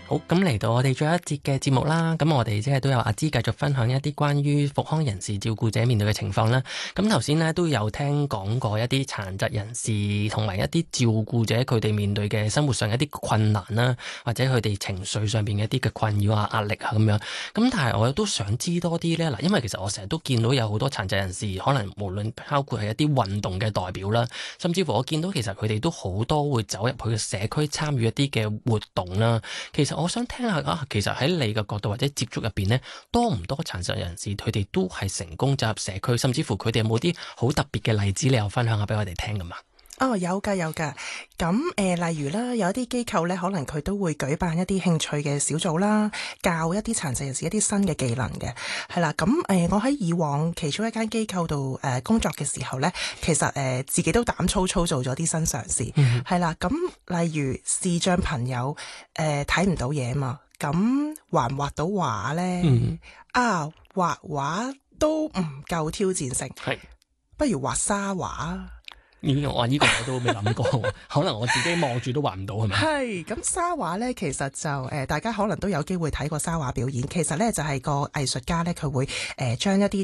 好，咁嚟到我哋最後一節嘅節目啦，咁我哋即係都有阿芝繼續分享一啲關於復康人士照顧者面對嘅情況啦。咁頭先呢都有聽講過一啲殘疾人士同埋一啲照顧者佢哋面對嘅生活上一啲困難啦，或者佢哋情緒上邊嘅一啲嘅困擾啊、壓力啊咁樣。咁但係我都想知多啲呢，嗱，因為其實我成日都見到有好多殘疾人士，可能無論包括係一啲運動嘅代表啦，甚至乎我見到其實佢哋都好多會走入去嘅社區參與一啲嘅活動啦。其實我想聽下啊，其實喺你嘅角度或者接觸入邊呢，多唔多殘疾人士佢哋都係成功走入社區，甚至乎佢哋有冇啲好特別嘅例子，你又分享下俾我哋聽㗎嘛？ 哦，有㗎有㗎。咁例如啦，有一啲機構咧，可能佢都會舉辦一啲興趣嘅小組啦，教一啲殘疾人士一啲新嘅技能嘅，係啦。咁我喺以往其中一間機構度工作嘅時候咧，其實自己都膽粗粗做咗啲新嘗試，係啦。咁例如視障朋友睇唔到嘢嘛，咁畫唔畫到畫咧？畫畫都唔夠挑戰性，係不如畫沙畫。 我呢個我都未諗過，可能我自己望住都畫唔到係咪？ 係咁沙畫咧，其實就大家可能都有機會睇過沙畫表演。其實咧就係個藝術家咧，佢會將一啲